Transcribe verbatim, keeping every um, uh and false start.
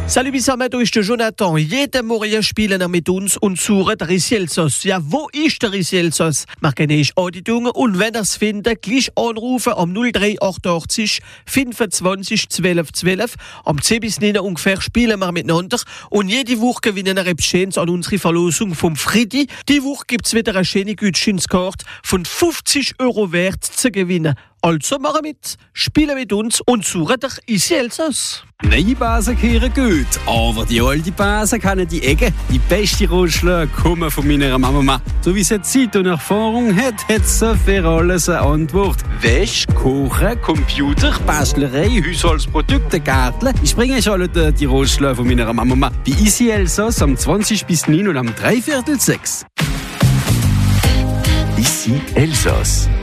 Salut Bissamet, du ist der Jonathan. Jeden Morgen spielen wir mit uns und suchen den Risselsos. Ja, wo ist der Risselsos? Machen eine Auditung und wenn ihr es findet, gleich anrufen am null drei achtundachtzig fünfundzwanzig zwölf zwölf. Am zehn bis neun ungefähr spielen wir miteinander und jede Woche gewinnen wir etwas Schönes an unsere Verlosung vom Friedi. Die Woche gibt es wieder eine schöne Gutscheinskarte von fünfzig Euro wert zu gewinnen. Also machen mit, spielen mit uns und suchen dich ins Elsass. Neue Basen kehren gut, aber die alte Basen kennen die Ecke. Die beste Ratschläge kommen von meiner Mama. So wie sie Zeit und Erfahrung hat, hat sie für alles eine Antwort. Wäsche, Kochen, Computer, Bastlerei, Haushaltsprodukte, Gärtchen. Ich bringe euch alle die Ratschläge von meiner Mama. Bei Easy Elsass am zwanzig bis neun und am dreiviertel sechs. Ici Elsass.